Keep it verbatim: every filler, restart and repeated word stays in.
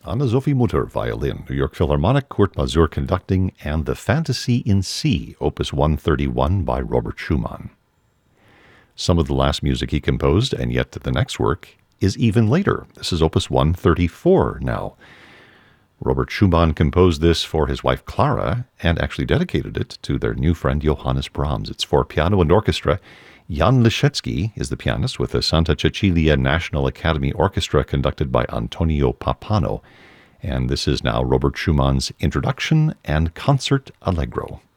Anna-Sophie Mutter, violin, New York Philharmonic, Kurt Masur conducting, and the Fantasy in C, Opus one thirty-one by Robert Schumann. Some of the last music he composed, and yet the next work, is even later. This is Opus one thirty-four now. Robert Schumann composed this for his wife Clara and actually dedicated it to their new friend Johannes Brahms. It's for piano and orchestra. Jan Liszewski is the pianist with the Santa Cecilia National Academy Orchestra conducted by Antonio Papano. And this is now Robert Schumann's Introduction and Concert Allegro.